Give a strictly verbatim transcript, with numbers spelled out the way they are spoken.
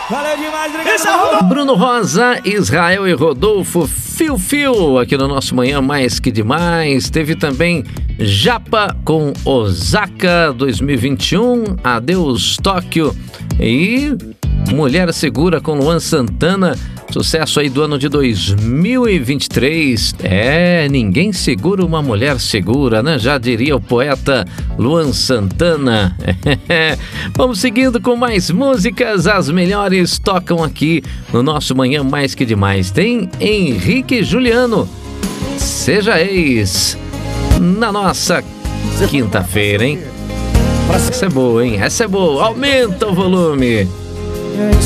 Valeu demais, obrigado. Bruno Rosa, Israel e Rodolfo, Fio Fio, aqui no nosso Manhã Mais Que Demais. Teve também Japa com Osaka dois mil e vinte e um, Adeus Tóquio e Mulher Segura com Luan Santana. Sucesso aí do ano de dois mil e vinte e três. É, ninguém segura uma mulher segura, né? Já diria o poeta Luan Santana. Vamos seguindo com mais músicas. As melhores tocam aqui no nosso Manhã Mais Que Demais. Tem Henrique e Juliano, Seja Ex, na nossa quinta-feira, hein? Essa é boa, hein? Essa é boa. Aumenta o volume.